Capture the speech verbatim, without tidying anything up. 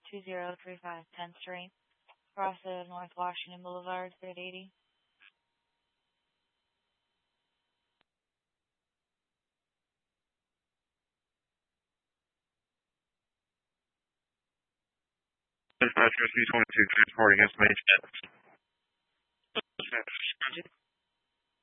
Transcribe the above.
two zero three five tenth Street, across of North Washington Boulevard, grade eighty. Dispatch S B twenty-two transporting estimation.